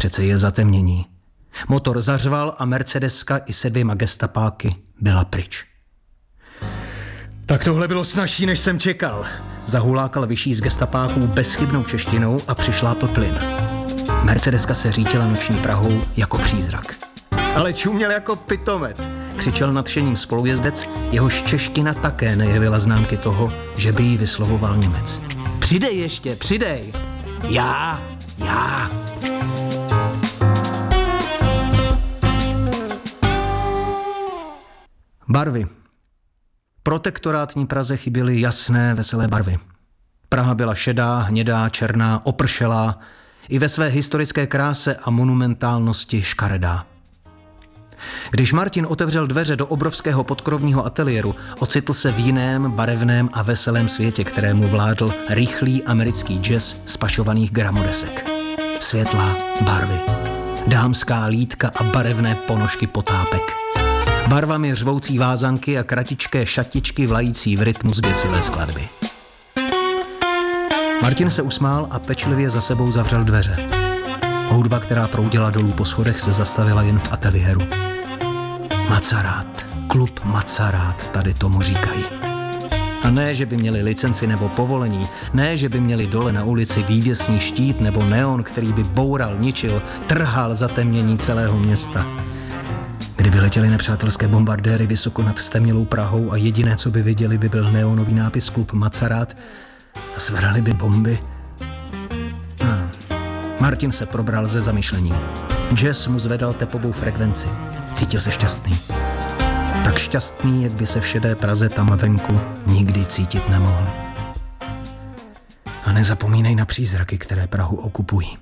Přece je zatemnění. Motor zařval a Mercedeska i se 2 gestapáky byla pryč. Tak tohle bylo snazší, než jsem čekal. Zahulákal vyšší z gestapáků bezchybnou češtinou a přišlápl plyn. Mercedeska se řítila noční Prahou jako přízrak. Ale čuměl jako pitomec, křičel nadšením spolujezdec, jehož čeština také nejevila známky toho, že by jí vyslovoval Němec. Přidej ještě, přidej! Já! Barvy. Protektorátní Praze chyběly jasné, veselé barvy. Praha byla šedá, hnědá, černá, opršelá, i ve své historické kráse a monumentálnosti škaredá. Když Martin otevřel dveře do obrovského podkrovního ateliéru, ocitl se v jiném, barevném a veselém světě, kterému vládl rychlý americký jazz z pašovaných gramodesek. Světla, barvy, dámská lítka a barevné ponožky potápek. Barvami řvoucí vázanky a kratičké šatičky vlající v rytmu zběsilé skladby. Martin se usmál a pečlivě za sebou zavřel dveře. Hudba, která proudila dolů po schodech, se zastavila jen v ateliéru. Macarát, klub Macarát, tady tomu říkají. A ne, že by měli licenci nebo povolení, ne, že by měli dole na ulici vývěsní štít nebo neon, který by boural, ničil, trhal zatemnění celého města. Kdyby letěly nepřátelské bombardéry vysoko nad stemnělou Prahou a jediné, co by viděli, by byl neonový nápis klub Macarát a svrhali by bomby. Martin se probral ze zamyšlení. Jazz mu zvedal tepovou frekvenci. Cítil se šťastný. Tak šťastný, jak by se v šedé Praze tam venku nikdy cítit nemohl. A nezapomínej na přízraky, které Prahu okupují.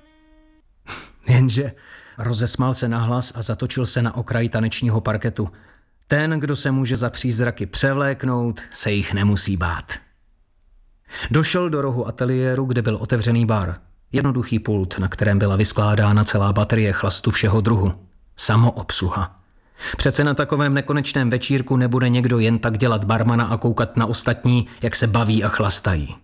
Jenže rozesmál se nahlas a zatočil se na okraj tanečního parketu. Ten, kdo se může za přízraky převléknout, se jich nemusí bát. Došel do rohu ateliéru, kde byl otevřený bar. Jednoduchý pult, na kterém byla vyskládána celá baterie chlastu všeho druhu. Samoobsluha. Přece na takovém nekonečném večírku nebude někdo jen tak dělat barmana a koukat na ostatní, jak se baví a chlastají.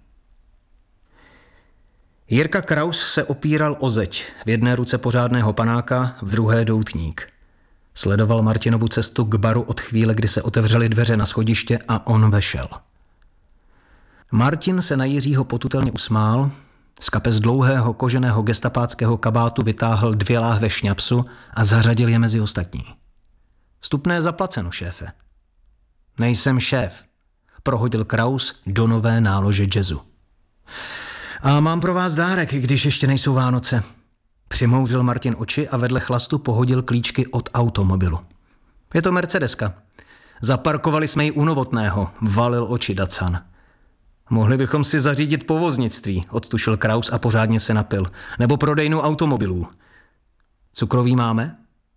Jirka Kraus se opíral o zeď, v jedné ruce pořádného panáka, v druhé doutník. Sledoval Martinovu cestu k baru od chvíle, kdy se otevřely dveře na schodiště a on vešel. Martin se na Jiřího potutelně usmál, z kapes dlouhého koženého gestapáckého kabátu vytáhl 2 láhve šňapsu a zařadil je mezi ostatní. Vstupné zaplaceno, šéfe. Nejsem šéf, prohodil Kraus do nové nálože jazzu. A mám pro vás dárek, když ještě nejsou Vánoce. Přimouřil Martin oči a vedle chlastu pohodil klíčky od automobilu. Je to Mercedeska. Zaparkovali jsme ji u Novotného, valil oči Dacan. Mohli bychom si zařídit povoznictví, odtušil Kraus a pořádně se napil. Nebo prodejnu automobilů. Cukroví máme?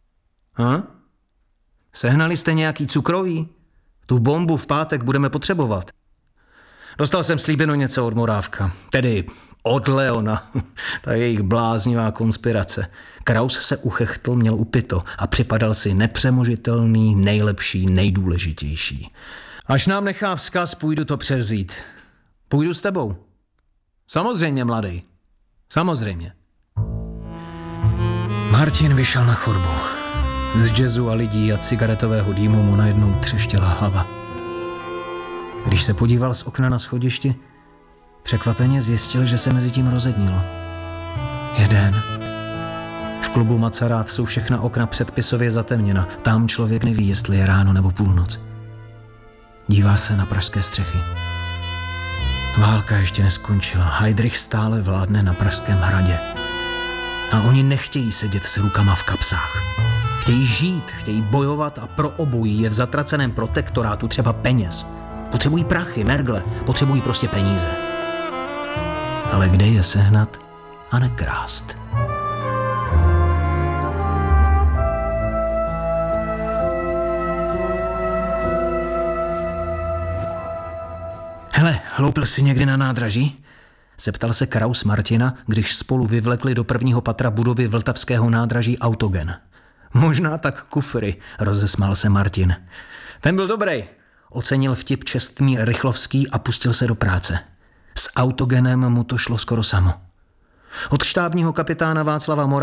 Sehnali jste nějaký cukroví? Tu bombu v pátek budeme potřebovat. Dostal jsem slíbeno něco od Morávka. Tedy od Leona. Ta jejich bláznivá konspirace. Kraus se uchechtl, měl upito a připadal si nepřemožitelný, nejlepší, nejdůležitější. Až nám nechá vzkaz, půjdu to převzít. Půjdu s tebou. Samozřejmě, mladý. Samozřejmě. Martin vyšel na chodbu. Z jazzu a lidí a cigaretového dýmu mu najednou třeštěla hlava. Když se podíval z okna na schodišti, překvapeně zjistil, že se mezi tím rozednilo. Jeden. V klubu Macarát jsou všechna okna předpisově zatemněna. Tam člověk neví, jestli je ráno nebo půlnoc. Dívá se na pražské střechy. Válka ještě neskončila. Heydrich stále vládne na Pražském hradě. A oni nechtějí sedět s rukama v kapsách. Chtějí žít, chtějí bojovat a pro obojí je v zatraceném protektorátu třeba peněz. Potřebují prachy, mergle, potřebují prostě peníze. Ale kde je sehnat a nekrást? Hele, hloupil jsi někdy na nádraží? Zeptal se Kraus Martina, když spolu vyvlekli do prvního patra budovy vltavského nádraží Autogen. Možná tak kufry, rozesmál se Martin. Ten byl dobrý, ocenil vtip Čestmír Rychlovský a pustil se do práce. S Autogenem mu to šlo skoro samo. Od štábního kapitána Václava